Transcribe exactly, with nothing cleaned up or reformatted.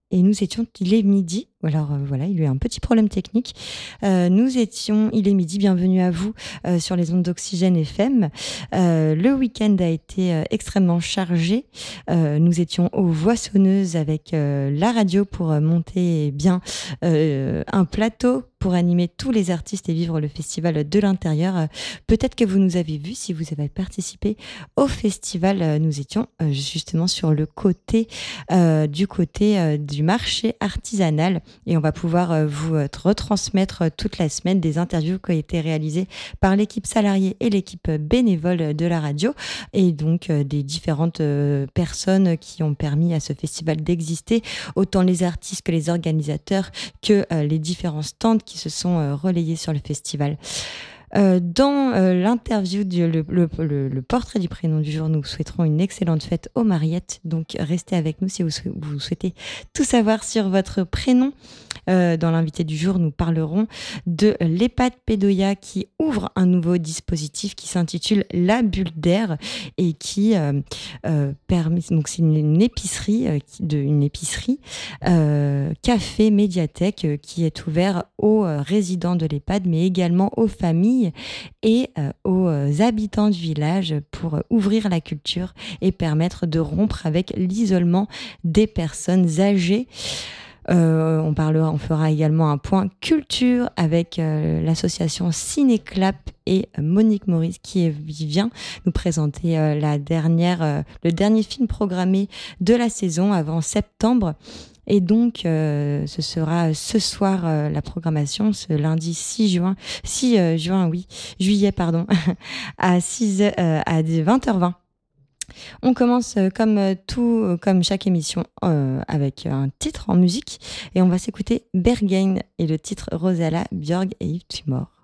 et nous étions, il est midi. Alors euh, voilà, il y a eu un petit problème technique. Euh, nous étions, il est midi, bienvenue à vous euh, sur les ondes d'Oxygène F M. Euh, le week-end a été euh, extrêmement chargé. Euh, nous étions aux Voissonneuses avec euh, la radio pour euh, monter eh bien euh, un plateau pour animer tous les artistes et vivre le festival de l'intérieur. Euh, peut-être que vous nous avez vus si vous avez participé au festival. Euh, nous étions euh, justement sur le côté euh, du côté euh, du marché artisanal et on va pouvoir euh, vous euh, retransmettre euh, toute la semaine des interviews qui ont été réalisées par l'équipe salariée et l'équipe bénévole de la radio et donc euh, des différentes euh, personnes qui ont permis à ce festival d'exister, autant les artistes que les organisateurs que euh, les différents stands qui se sont euh, relayés sur le festival. Euh, dans euh, l'interview, du, le, le, le, le portrait du prénom du jour, nous souhaiterons une excellente fête aux Mariettes. Donc restez avec nous si vous, sou- vous souhaitez tout savoir sur votre prénom. Euh, dans l'invité du jour, nous parlerons de l'EHPAD Pédoya qui ouvre un nouveau dispositif qui s'intitule La Bulle d'air et qui euh, euh, permet. Donc c'est une, une épicerie, euh, qui- de, une épicerie euh, café médiathèque euh, qui est ouvert aux euh, résidents de l'EHPAD, mais également aux familles et euh, aux euh, habitants du village pour euh, ouvrir la culture et permettre de rompre avec l'isolement des personnes âgées. Euh, on parlera, on fera également un point culture avec euh, l'association Cinéclap et euh, Monique Maurice qui est- qui vient nous présenter euh, la dernière, euh, le dernier film programmé de la saison avant septembre. Et donc, euh, ce sera ce soir euh, la programmation, ce lundi six juin, six euh, juin, oui, juillet, pardon, à six heures, euh, à vingt heures vingt. On commence euh, comme euh, tout, euh, comme chaque émission, euh, avec un titre en musique et on va s'écouter Berghain et le titre Rosala, Björg et Yves Tumor.